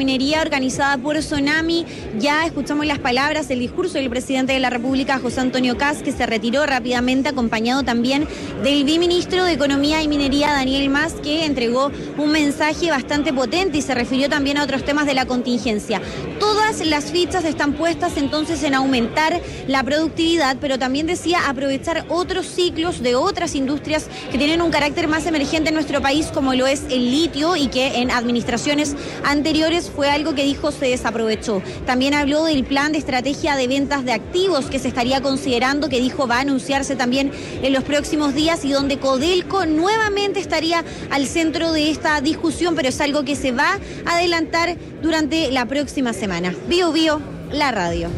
minería organizada por Sonami. Ya escuchamos las palabras, el discurso del presidente de la República, José Antonio Kast, que se retiró rápidamente, acompañado también del viceministro de Economía y Minería, Daniel Mas, que entregó un mensaje bastante potente y se refirió también a otros temas de la contingencia. Todas las fichas están puestas entonces en aumentar la productividad, pero también decía aprovechar otros ciclos de otras industrias que tienen un carácter más emergente en nuestro país, como lo es el litio, y que en administraciones anteriores fue algo que dijo se desaprovechó. También habló del plan de estrategia de ventas de activos que se estaría considerando, que dijo va a anunciarse también en los próximos días, y donde Codelco nuevamente estaría al centro de esta discusión, pero es algo que se va a adelantar durante la próxima semana. Bio Bio, la radio.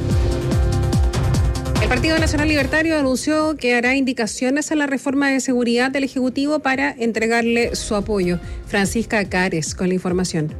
El Partido Nacional Libertario anunció que hará indicaciones a la reforma de seguridad del Ejecutivo para entregarle su apoyo. Francisca Cares con la información.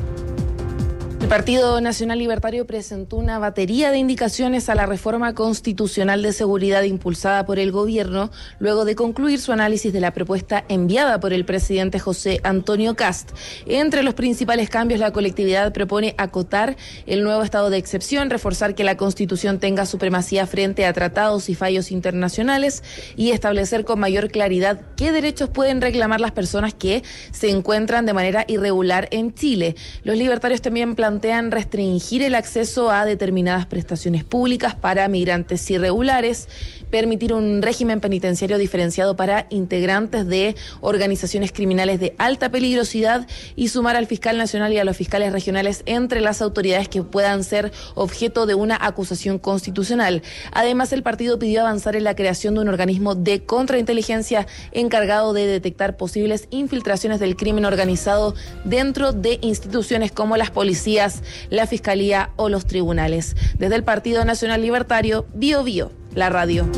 El Partido Nacional Libertario presentó una batería de indicaciones a la reforma constitucional de seguridad impulsada por el gobierno, luego de concluir su análisis de la propuesta enviada por el presidente José Antonio Kast. Entre los principales cambios, la colectividad propone acotar el nuevo estado de excepción, reforzar que la Constitución tenga supremacía frente a tratados y fallos internacionales y establecer con mayor claridad qué derechos pueden reclamar las personas que se encuentran de manera irregular en Chile. Los libertarios también plantean restringir el acceso a determinadas prestaciones públicas para migrantes irregulares, permitir un régimen penitenciario diferenciado para integrantes de organizaciones criminales de alta peligrosidad y sumar al fiscal nacional y a los fiscales regionales entre las autoridades que puedan ser objeto de una acusación constitucional. Además, el partido pidió avanzar en la creación de un organismo de contrainteligencia encargado de detectar posibles infiltraciones del crimen organizado dentro de instituciones como las policías, la fiscalía o los tribunales. Desde el Partido Nacional Libertario, Bio Bio, la radio.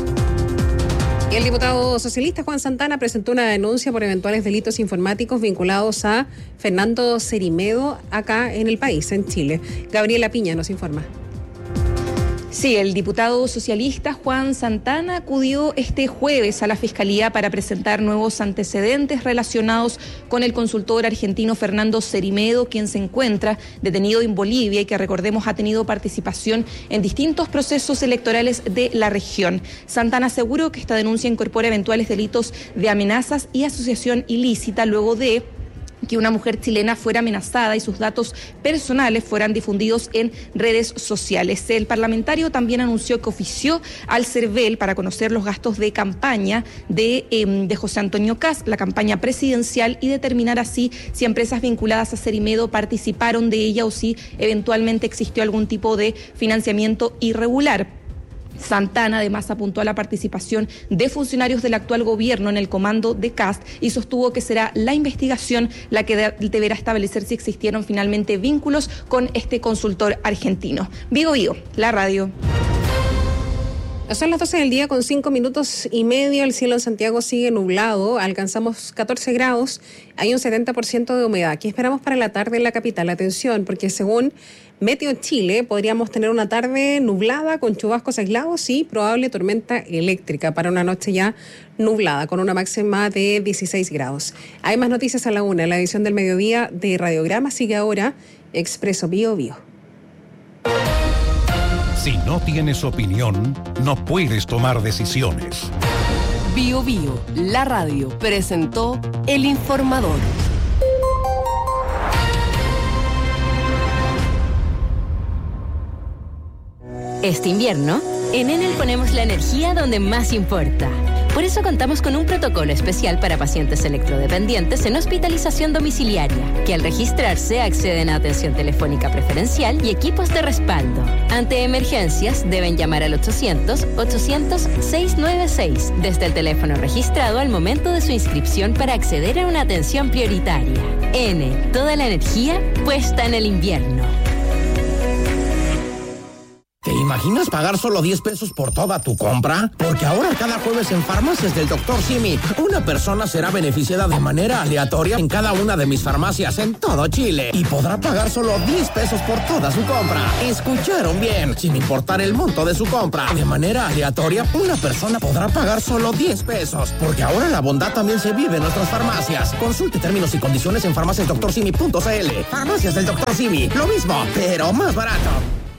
Y el diputado socialista Juan Santana presentó una denuncia por eventuales delitos informáticos vinculados a Fernando Cerimedo acá en el país, en Chile. Gabriela Piña nos informa. Sí, el diputado socialista Juan Santana acudió este jueves a la Fiscalía para presentar nuevos antecedentes relacionados con el consultor argentino Fernando Cerimedo, quien se encuentra detenido en Bolivia y que, recordemos, ha tenido participación en distintos procesos electorales de la región. Santana aseguró que esta denuncia incorpora eventuales delitos de amenazas y asociación ilícita luego de que una mujer chilena fuera amenazada y sus datos personales fueran difundidos en redes sociales. El parlamentario también anunció que ofició al CERVEL para conocer los gastos de campaña de José Antonio Kast, la campaña presidencial, y determinar así si empresas vinculadas a Cerimedo participaron de ella o si eventualmente existió algún tipo de financiamiento irregular. Santana además apuntó a la participación de funcionarios del actual gobierno en el comando de Kast y sostuvo que será la investigación la que deberá establecer si existieron finalmente vínculos con este consultor argentino. Vigo, la radio. Son las 12 del día con 5 minutos y medio. El cielo en Santiago sigue nublado. Alcanzamos 14 grados. Hay un 70% de humedad. ¿Qué esperamos para la tarde en la capital? Atención, porque según Meteo Chile podríamos tener una tarde nublada con chubascos aislados y probable tormenta eléctrica para una noche ya nublada con una máxima de 16 grados. Hay más noticias a la 1. La edición del mediodía de Radiograma sigue ahora. Expreso Bio Bio. Si no tienes opinión, no puedes tomar decisiones. Bio Bio, la radio, presentó El Informador. Este invierno, en Enel ponemos la energía donde más importa. Por eso contamos con un protocolo especial para pacientes electrodependientes en hospitalización domiciliaria, que al registrarse acceden a atención telefónica preferencial y equipos de respaldo. Ante emergencias, deben llamar al 800-800-696 desde el teléfono registrado al momento de su inscripción para acceder a una atención prioritaria. Enel, toda la energía puesta en el invierno. ¿Te imaginas pagar solo 10 pesos por toda tu compra? Porque ahora cada jueves en Farmacias del Dr. Simi, una persona será beneficiada de manera aleatoria en cada una de mis farmacias en todo Chile y podrá pagar solo 10 pesos por toda su compra. ¿Escucharon bien? Sin importar el monto de su compra, de manera aleatoria, una persona podrá pagar solo 10 pesos. Porque ahora la bondad también se vive en nuestras farmacias. Consulte términos y condiciones en farmaciasdrsimi.cl. Farmacias del Dr. Simi, lo mismo, pero más barato.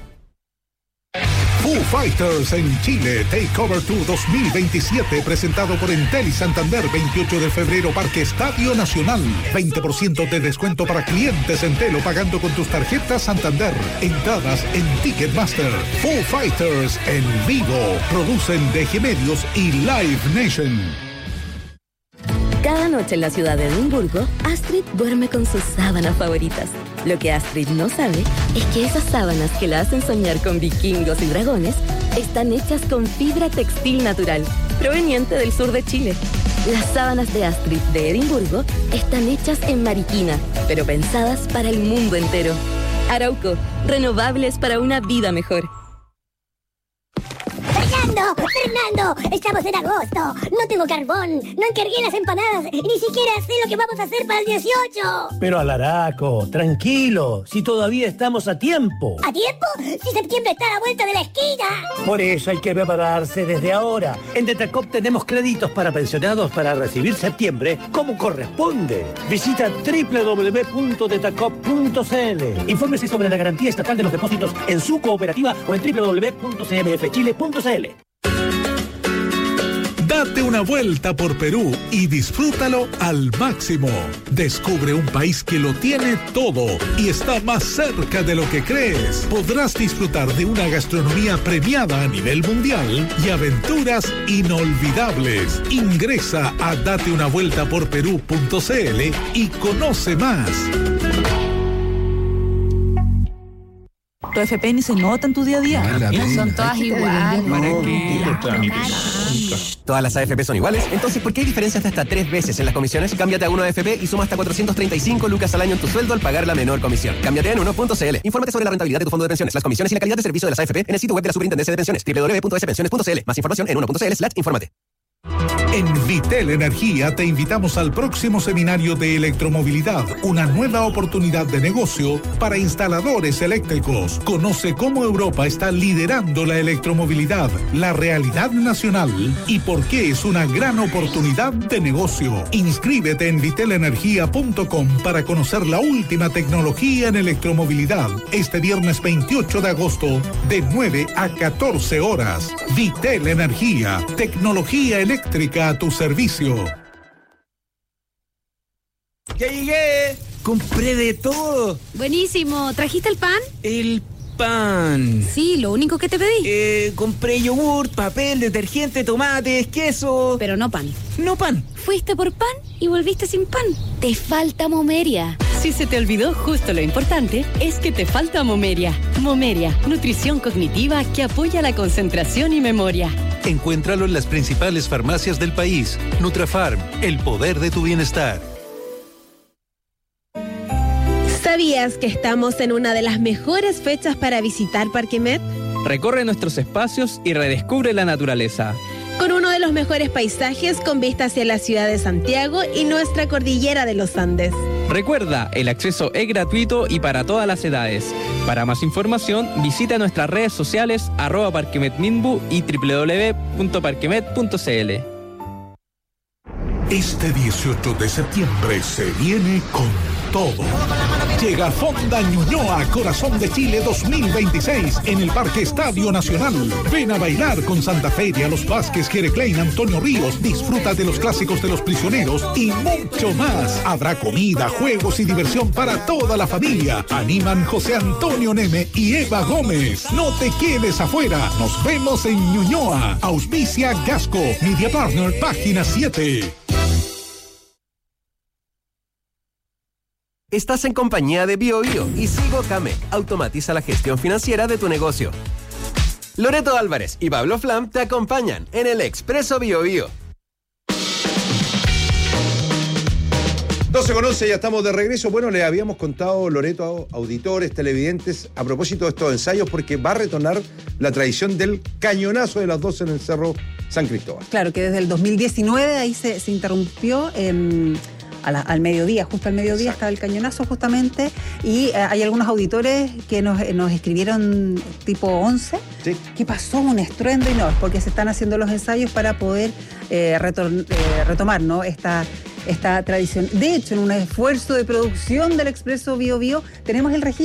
Foo Fighters en Chile, Takeover Tour 2027, presentado por Entel y Santander, 28 de febrero, Parque Estadio Nacional. 20% de descuento para clientes Entel o pagando con tus tarjetas Santander. Entradas en Ticketmaster. Foo Fighters en vivo. Producen DG Medios y Live Nation. Cada noche en la ciudad de Edimburgo, Astrid duerme con sus sábanas favoritas. Lo que Astrid no sabe es que esas sábanas que la hacen soñar con vikingos y dragones están hechas con fibra textil natural, proveniente del sur de Chile. Las sábanas de Astrid de Edimburgo están hechas en Mariquina, pero pensadas para el mundo entero. Arauco, renovables para una vida mejor. ¡Fernando! ¡Estamos en agosto! ¡No tengo carbón! ¡No encargué las empanadas! ¡Y ni siquiera sé lo que vamos a hacer para el 18! Pero Alaraco, tranquilo, si todavía estamos a tiempo. ¿A tiempo? ¡Si septiembre está a la vuelta de la esquina! Por eso hay que prepararse desde ahora. En Detacop tenemos créditos para pensionados para recibir septiembre como corresponde. Visita www.detacop.cl. Infórmese sobre la garantía estatal de los depósitos en su cooperativa o en www.cmfchile.cl. Date una vuelta por Perú y disfrútalo al máximo. Descubre un país que lo tiene todo y está más cerca de lo que crees. Podrás disfrutar de una gastronomía premiada a nivel mundial y aventuras inolvidables. Ingresa a dateunavueltaporperú.cl y conoce más. Tu FP ni se nota en tu día a día. Son todas iguales. ¿Todas las AFP son iguales? Entonces, ¿por qué hay diferencias de hasta 3 veces en las comisiones? Cámbiate a 1AFP y suma hasta 435 lucas al año en tu sueldo al pagar la menor comisión. Cámbiate en 1.cl. Infórmate sobre la rentabilidad de tu fondo de pensiones, las comisiones y la calidad de servicio de las AFP en el sitio web de la Superintendencia de Pensiones, www.spensiones.cl. Más información en 1.cl/infórmate. En Vitel Energía te invitamos al próximo seminario de electromovilidad, una nueva oportunidad de negocio para instaladores eléctricos. Conoce cómo Europa está liderando la electromovilidad, la realidad nacional y por qué es una gran oportunidad de negocio. Inscríbete en vitelenergia.com para conocer la última tecnología en electromovilidad este viernes 28 de agosto de 9 a 14 horas. Vitel Energía, tecnología eléctrica a tu servicio. ¡Ya llegué! ¡Compré de todo! Buenísimo. ¿Trajiste el pan? El pan. Sí, lo único que te pedí. Compré yogur, papel, detergente, tomates, queso. Pero no pan. No pan. Fuiste por pan y volviste sin pan. Te falta Momeria. Si se te olvidó justo lo importante, es que te falta Momeria. Momeria, nutrición cognitiva que apoya la concentración y memoria. Encuéntralo en las principales farmacias del país. Nutrafarm, el poder de tu bienestar. ¿Sabías que estamos en una de las mejores fechas para visitar Parque Met? Recorre nuestros espacios y redescubre la naturaleza. Con uno de los mejores paisajes con vista hacia la ciudad de Santiago y nuestra cordillera de los Andes. Recuerda, el acceso es gratuito y para todas las edades. Para más información, visita nuestras redes sociales @parquemetminbu y www.parquemet.cl. Este 18 de septiembre se viene con todo. Llega Fonda Ñuñoa, Corazón de Chile 2026 en el Parque Estadio Nacional. Ven a bailar con Santa Feria, Los Vázquez, Jere Klein, Antonio Ríos. Disfruta de los clásicos de los prisioneros y mucho más. Habrá comida, juegos y diversión para toda la familia. Animan José Antonio Neme y Eva Gómez. No te quedes afuera. Nos vemos en Ñuñoa. Auspicia Gasco, Media Partner, página 7. Estás en compañía de BioBio y Sigo Came. Automatiza la gestión financiera de tu negocio. Loreto Álvarez y Pablo Flam te acompañan en el Expreso BioBio. 12:11, ya estamos de regreso. Bueno, le habíamos contado, Loreto, a auditores, televidentes, a propósito de estos ensayos, porque va a retornar la tradición del cañonazo de las 12 en el Cerro San Cristóbal. Claro, que desde el 2019 ahí se interrumpió al mediodía, justo al mediodía. Exacto. Estaba el cañonazo justamente, y hay algunos auditores que nos escribieron tipo 11. Sí. ¿Qué pasó? Un estruendo, y no, es porque se están haciendo los ensayos para poder retomar, ¿no?, esta tradición. De hecho, en un esfuerzo de producción del Expreso Bío Bío, tenemos el registro